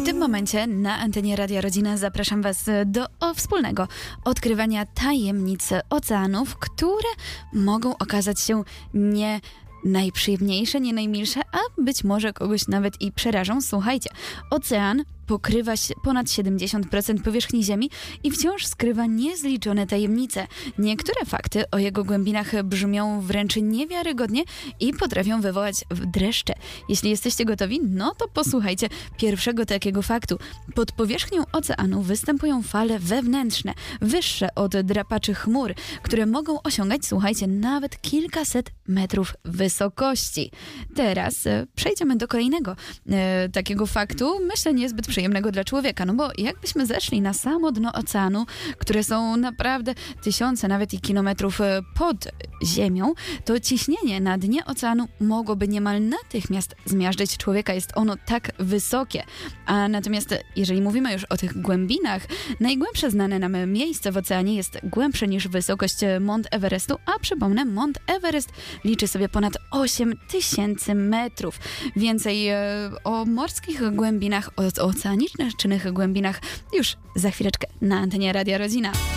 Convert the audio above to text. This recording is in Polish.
W tym momencie na antenie Radia Rodzina zapraszam Was do wspólnego odkrywania tajemnic oceanów, które mogą okazać się nie najprzyjemniejsze, nie najmilsze, a być może kogoś nawet i przerażą. Słuchajcie, ocean pokrywa ponad 70% powierzchni Ziemi i wciąż skrywa niezliczone tajemnice. Niektóre fakty o jego głębinach brzmią wręcz niewiarygodnie i potrafią wywołać dreszcze. Jeśli jesteście gotowi, no to posłuchajcie pierwszego takiego faktu. Pod powierzchnią oceanu występują fale wewnętrzne, wyższe od drapaczy chmur, które mogą osiągać, słuchajcie, nawet kilkaset metrów wysokości. Teraz przejdziemy do kolejnego takiego faktu, myślę niezbyt przyjemnego dla człowieka, no bo jakbyśmy zeszli na samo dno oceanu, które są naprawdę tysiące nawet i kilometrów pod ziemią, to ciśnienie na dnie oceanu mogłoby niemal natychmiast zmiażdżyć człowieka. Jest ono tak wysokie. A natomiast jeżeli mówimy już o tych głębinach, najgłębsze znane nam miejsce w oceanie jest głębsze niż wysokość Mount Everestu, a przypomnę, Mount Everest liczy sobie ponad 8000 metrów. Więcej o morskich głębinach, o oceanicznych głębinach już za chwileczkę na antenie Radia Rodzina.